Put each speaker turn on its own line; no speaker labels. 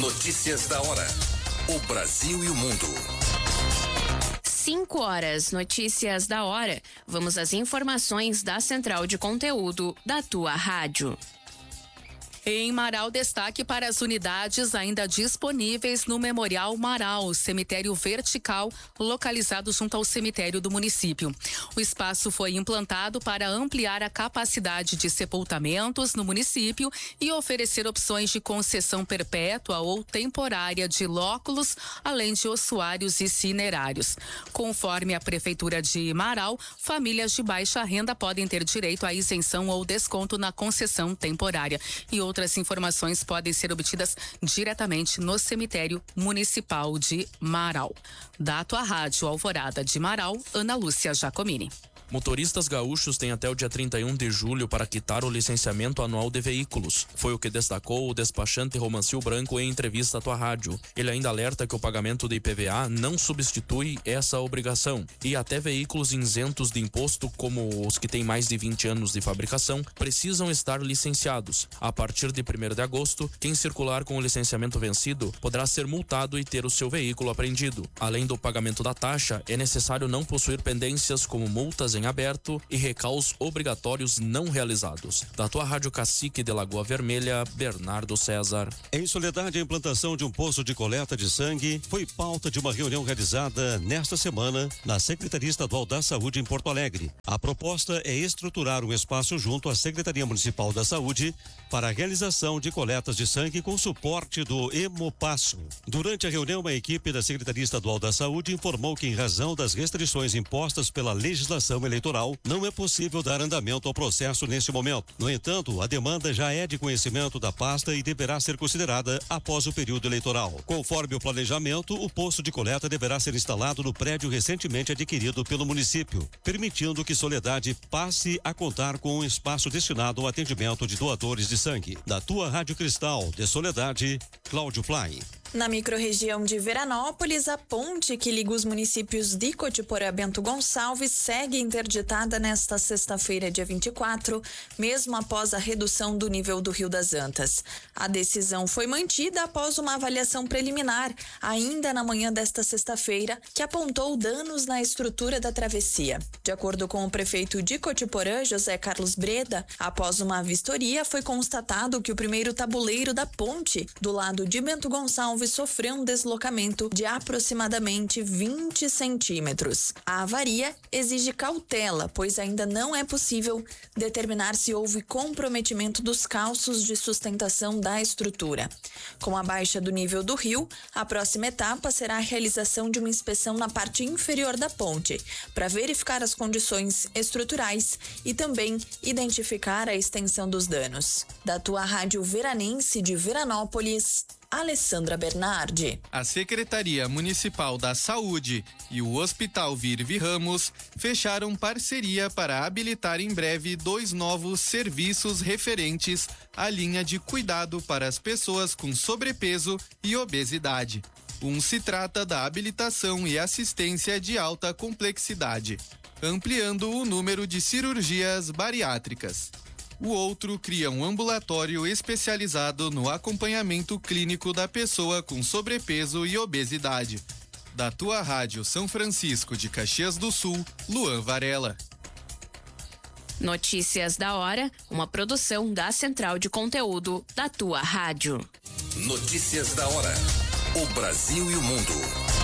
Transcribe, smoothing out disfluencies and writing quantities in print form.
Notícias da hora. O Brasil e o mundo.
5 horas, notícias da hora. Vamos às informações da Central de Conteúdo da tua rádio.
Em Marau, destaque para as unidades ainda disponíveis no Memorial Marau, cemitério vertical, localizado junto ao cemitério do município. O espaço foi implantado para ampliar a capacidade de sepultamentos no município e oferecer opções de concessão perpétua ou temporária de lóculos, além de ossuários e cinerários. Conforme a Prefeitura de Marau, famílias de baixa renda podem ter direito à isenção ou desconto na concessão temporária. E outras informações podem ser obtidas diretamente no cemitério municipal de Marau. Da tua rádio Alvorada de Marau, Ana Lúcia Giacomini.
Motoristas gaúchos têm até o dia 31 de julho para quitar o licenciamento anual de veículos. Foi o que destacou o despachante Romancio Branco em entrevista à tua rádio. Ele ainda alerta que o pagamento de IPVA não substitui essa obrigação e até veículos isentos de imposto, como os que têm mais de 20 anos de fabricação, precisam estar licenciados. A partir de 1º de agosto, quem circular com o licenciamento vencido poderá ser multado e ter o seu veículo apreendido. Além do pagamento da taxa, é necessário não possuir pendências como multas em aberto e recaus obrigatórios não realizados. Da tua rádio Cacique de Lagoa Vermelha, Bernardo César.
Em Soledade, a implantação de um posto de coleta de sangue foi pauta de uma reunião realizada nesta semana na Secretaria Estadual da Saúde em Porto Alegre. A proposta é estruturar um espaço junto à Secretaria Municipal da Saúde para a realização de coletas de sangue com suporte do Hemopasso. Durante a reunião, a equipe da Secretaria Estadual da Saúde informou que, em razão das restrições impostas pela legislação eleitoral, não é possível dar andamento ao processo neste momento. No entanto, a demanda já é de conhecimento da pasta e deverá ser considerada após o período eleitoral. Conforme o planejamento, o posto de coleta deverá ser instalado no prédio recentemente adquirido pelo município, permitindo que Soledade passe a contar com um espaço destinado ao atendimento de doadores de sangue. Da tua Rádio Cristal de Soledade, Cláudio Fly.
Na microrregião de Veranópolis, a ponte que liga os municípios de Cotiporã e Bento Gonçalves segue interditada nesta sexta-feira, dia 24, mesmo após a redução do nível do Rio das Antas. A decisão foi mantida após uma avaliação preliminar, ainda na manhã desta sexta-feira, que apontou danos na estrutura da travessia. De acordo com o prefeito de Cotiporã, José Carlos Breda, após uma vistoria, foi constatado que o primeiro tabuleiro da ponte, do lado de Bento Gonçalves, sofreu um deslocamento de aproximadamente 20 centímetros. A avaria exige cautela, pois ainda não é possível determinar se houve comprometimento dos calços de sustentação da estrutura. Com a baixa do nível do rio, a próxima etapa será a realização de uma inspeção na parte inferior da ponte, para verificar as condições estruturais e também identificar a extensão dos danos. Da tua rádio veranense de Veranópolis, Alessandra Bernardi.
A Secretaria Municipal da Saúde e o Hospital Virvi Ramos fecharam parceria para habilitar em breve 2 novos serviços referentes à linha de cuidado para as pessoas com sobrepeso e obesidade. Um se trata da habilitação e assistência de alta complexidade, ampliando o número de cirurgias bariátricas. O outro cria um ambulatório especializado no acompanhamento clínico da pessoa com sobrepeso e obesidade. Da tua rádio São Francisco de Caxias do Sul, Luan Varela.
Notícias da hora, uma produção da Central de Conteúdo da tua rádio.
Notícias da hora. O Brasil e o mundo.